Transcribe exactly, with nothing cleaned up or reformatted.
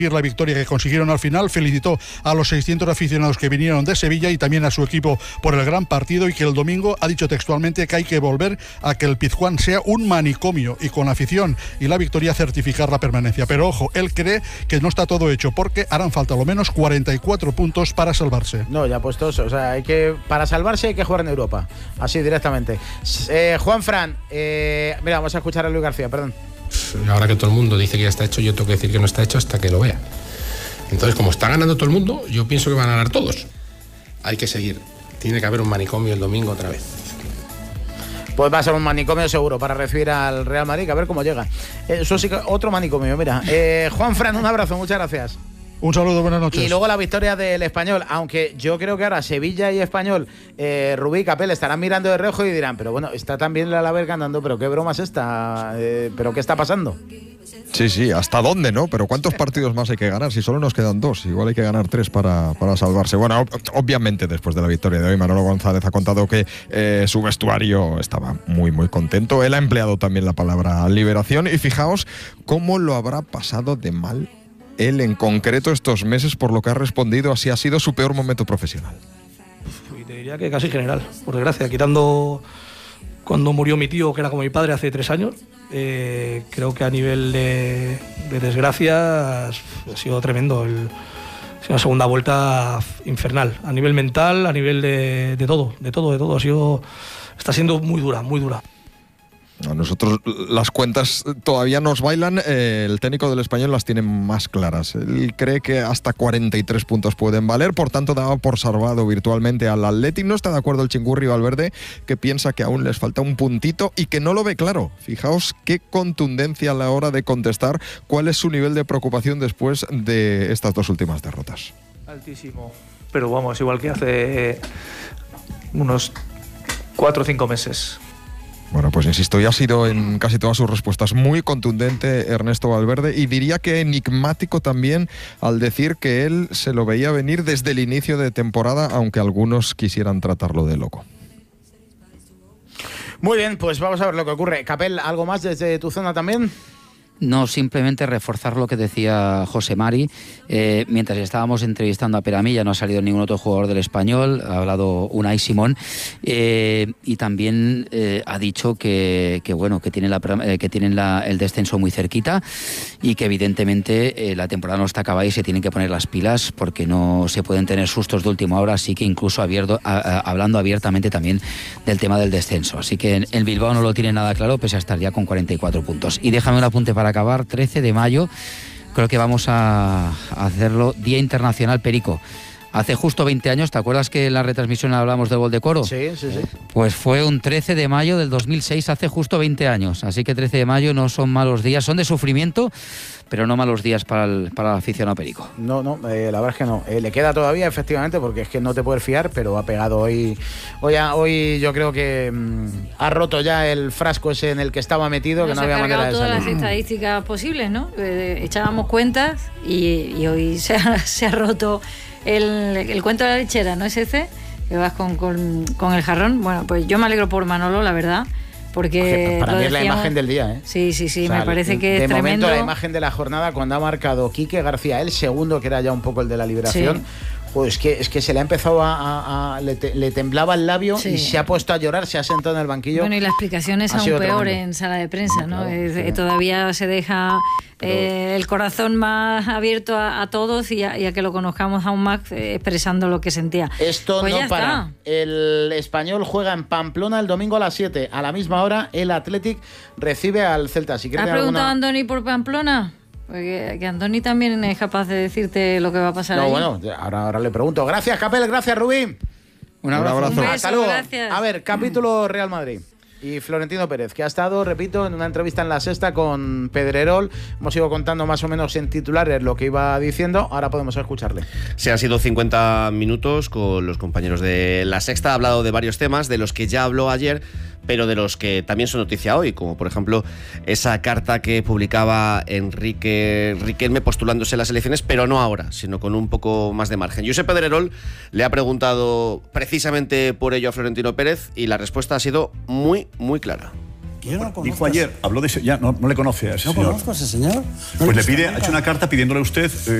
la victoria que consiguieron al final, felicitó a los seiscientos aficionados que vinieron de Sevilla y también a su equipo por el gran partido, y que el domingo ha dicho textualmente que hay que volver a que el Pizjuán sea un manicomio y con afición y la victoria certificar la permanencia. Pero ojo, él cree que no está todo hecho porque harán falta lo menos cuarenta y cuatro puntos para salvarse. No, ya puestos, o sea, hay que para salvarse hay que jugar en Europa, así directamente. Eh, Juanfran, eh, mira, vamos a escuchar a Luis García, perdón. Ahora que todo el mundo dice que ya está hecho, yo tengo que decir que no está hecho hasta que lo vea. Entonces, como está ganando todo el mundo, yo pienso que van a ganar todos. Hay que seguir. Tiene que haber un manicomio el domingo otra vez. Pues va a ser un manicomio seguro para recibir al Real Madrid, a ver cómo llega. Eso sí que otro manicomio, mira. Eh, Juanfran, un abrazo, muchas gracias. Un saludo, buenas noches. Y luego la victoria del Español, aunque yo creo que ahora Sevilla y Español, eh, Rubí y Capel estarán mirando de reojo y dirán, pero bueno, está también el Alavés ganando, pero qué broma es esta, eh, pero qué está pasando. Sí, sí, ¿hasta dónde, no? Pero ¿cuántos partidos más hay que ganar? Si solo nos quedan dos, igual hay que ganar tres para, para salvarse. Bueno, obviamente después de la victoria de hoy, Manolo González ha contado que eh, su vestuario estaba muy, muy contento. Él ha empleado también la palabra liberación y fijaos cómo lo habrá pasado de mal él en concreto estos meses, por lo que ha respondido, así ha sido su peor momento profesional. Y te diría que casi general, por desgracia, quitando cuando murió mi tío, que era como mi padre hace tres años, eh, creo que a nivel de, de desgracia ha sido tremendo. El, ha sido una segunda vuelta infernal, a nivel mental, a nivel de, de todo, de todo, de todo. Ha sido, está siendo muy dura, muy dura. A nosotros las cuentas todavía nos bailan, eh, el técnico del Español las tiene más claras. Él cree que hasta cuarenta y tres puntos pueden valer, por tanto daba por salvado virtualmente al Athletic. No está de acuerdo el Chingurri Valverde, que piensa que aún les falta un puntito y que no lo ve claro. Fijaos qué contundencia a la hora de contestar cuál es su nivel de preocupación después de estas dos últimas derrotas. Altísimo, pero vamos, igual que hace unos cuatro o cinco meses. Bueno, pues insisto, ya ha sido en casi todas sus respuestas muy contundente Ernesto Valverde, y diría que enigmático también al decir que él se lo veía venir desde el inicio de temporada, aunque algunos quisieran tratarlo de loco. Muy bien, pues vamos a ver lo que ocurre. Capel, ¿algo más desde tu zona también? No, simplemente reforzar lo que decía José Mari. Eh, mientras estábamos entrevistando a Peramilla, no ha salido ningún otro jugador del Español, ha hablado Unai Simón, eh, y también eh, ha dicho que, que bueno, que tienen, la, eh, que tienen la, el descenso muy cerquita y que evidentemente eh, la temporada no está acabada y se tienen que poner las pilas porque no se pueden tener sustos de última hora, así que incluso abierto, a, a, hablando abiertamente también del tema del descenso. Así que en, el Bilbao no lo tiene nada claro, pese a estar ya con cuarenta y cuatro puntos. Y déjame un apunte para acabar, trece de mayo, creo que vamos a hacerlo Día Internacional Perico. Hace justo veinte años, ¿te acuerdas que en la retransmisión hablamos del gol de Coro? Sí, sí, sí. Pues fue un trece de mayo del dos mil seis, hace justo veinte años. Así que trece de mayo no son malos días, son de sufrimiento, pero no malos días para el, para el aficionado perico. No, no, eh, la verdad es que no. Eh, le queda todavía, efectivamente, porque es que no te puedes fiar, pero ha pegado hoy. Hoy, hoy yo creo que mmm, ha roto ya el frasco ese en el que estaba metido, Nos que no había manera de salir. Nos ha cargado todas las estadísticas posibles, ¿no? Eh, echábamos cuentas y, y hoy se ha, se ha roto el, el cuento de la lechera, ¿no es ese? Que vas con, con, con el jarrón. Bueno, pues yo me alegro por Manolo, la verdad. Porque para mí decíamos, es la imagen del día, ¿eh? Sí, sí, sí, o sea, me parece que de es tremendo. De momento la imagen de la jornada, cuando ha marcado Quique García, el segundo, que era ya un poco el de la liberación, sí. Pues es que, es que se le ha empezado a... a, a le, te, le temblaba el labio, sí. Y se ha puesto a llorar, se ha sentado en el banquillo. Bueno, y la explicación es aún peor tremendo. En sala de prensa, ¿no? Claro, eh, sí. Todavía se deja eh, el corazón más abierto a, a todos y a, y a que lo conozcamos aún más, eh, expresando lo que sentía. Esto pues no para. Está. El Español juega en Pamplona el domingo a las siete. A la misma hora, el Athletic recibe al Celta. Si ¿Has preguntado alguna... a Andoni por Pamplona? Porque que Andoni también es capaz de decirte lo que va a pasar. No, allí. Bueno, ahora, ahora le pregunto. Gracias, Capel, gracias, Rubí. Un abrazo. Un abrazo. Un beso, Hasta luego. Gracias. A ver, capítulo Real Madrid. Y Florentino Pérez, que ha estado, repito, en una entrevista en La Sexta con Pedrerol. Hemos ido contando más o menos en titulares lo que iba diciendo. Ahora podemos escucharle. Sí, han sido cincuenta minutos con los compañeros de La Sexta. Ha hablado de varios temas, de los que ya habló ayer, pero de los que también son noticia hoy, como por ejemplo esa carta que publicaba Enrique Riquelme postulándose en las elecciones, pero no ahora, sino con un poco más de margen. Josep Pedrerol le ha preguntado precisamente por ello a Florentino Pérez y la respuesta ha sido muy, muy clara. Yo no conozco. Dijo ayer, habló de ese, ya no, no le conoce a ese ¿No señor. conozco a ese señor? No Pues le he visto pide, ha nunca. hecho una carta pidiéndole a usted... Eh,